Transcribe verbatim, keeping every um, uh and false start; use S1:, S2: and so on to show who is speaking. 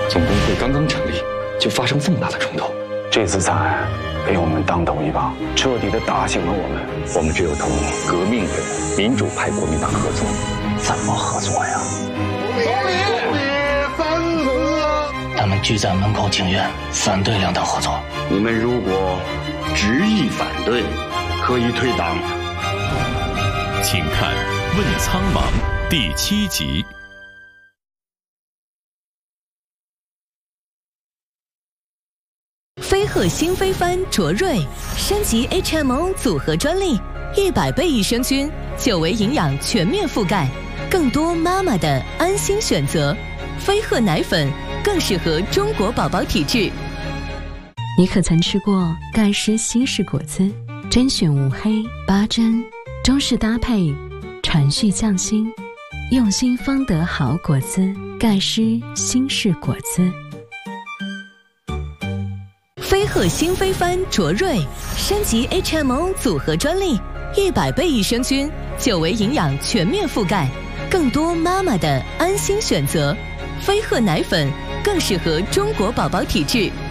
S1: 总工会刚刚成立，就发生这么大的冲突。
S2: 这次惨案被我们当头一棒，彻底的打醒了我们。
S1: 我们只有同革命的民主派国民党合作。
S2: 怎么合作呀？
S3: 他们聚在门口请愿，反对两党合作。
S4: 你们如果执意反对，可以退党。
S5: 请看《问苍茫》第七集。
S6: 飞鹤新飞帆卓瑞升级 H M O 组合专利，一百倍益生菌，久维营养全面覆盖，更多妈妈的安心选择。飞鹤奶粉更适合中国宝宝体质。
S7: 你可曾吃过盖诗新式果汁？甄选无黑八珍，中式搭配，传续匠心，用心方得好果汁。盖诗新式果汁。
S6: 飞鹤新飞帆卓瑞升级 H M O 组合专利，一百倍益生菌，久维营养全面覆盖，更多妈妈的安心选择。飞鹤奶粉更适合中国宝宝体质。